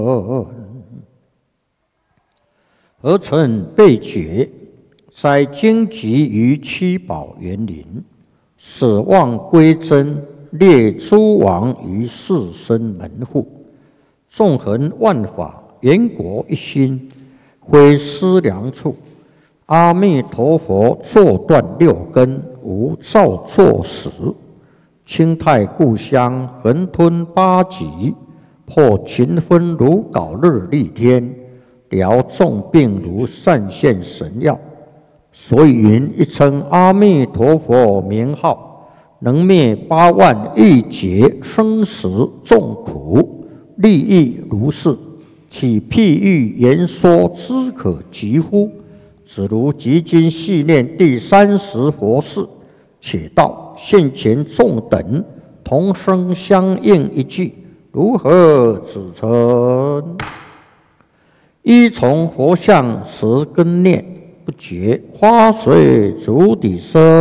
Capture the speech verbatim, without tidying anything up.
儿臣被解，在荆棘于七宝园林，舍望归真，列诸王于士绅门户，纵横万法，元国一心，非思量处。阿弥陀佛，坐断六根，无造作始。清泰故乡，横吞八极，破群分如槁日立天，疗重病如善现神药。所以云一称阿弥陀佛名号，能灭八万亿劫生死众苦，利益如是。岂譬喻言说，知可及乎？只如即今细念第三十佛事，且道现前众等同声相应一句，如何指称？依从佛像持根念，不觉花随足底生。